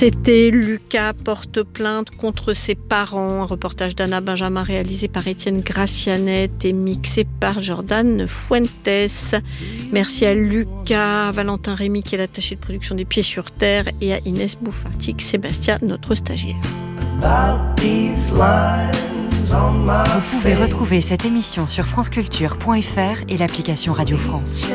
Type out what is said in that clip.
C'était Lucas porte plainte contre ses parents. Un reportage d'Anna Benjamin réalisé par Étienne Gracianet et mixé par Jordan Fuentes. Merci à Lucas, à Valentin Rémy qui est l'attaché de production des Pieds sur Terre et à Inès Bouffartic, Sébastien, notre stagiaire. Vous pouvez retrouver cette émission sur franceculture.fr et l'application Radio France.